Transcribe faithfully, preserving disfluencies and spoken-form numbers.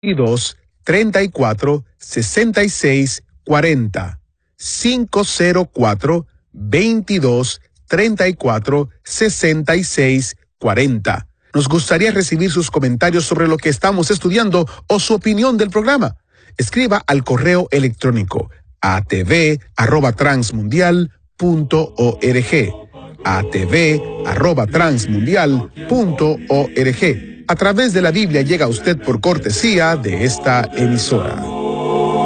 dos, treinta y cuatro, sesenta y seis, cuarenta. cinco cero cuatro, veintidós, treinta y cuatro, sesenta y seis, cuarenta. Nos gustaría recibir sus comentarios sobre lo que estamos estudiando o su opinión del programa. Escriba al correo electrónico a t v arroba transmundial punto org. a t v arroba transmundial punto org. A través de la Biblia llega a usted por cortesía de esta emisora.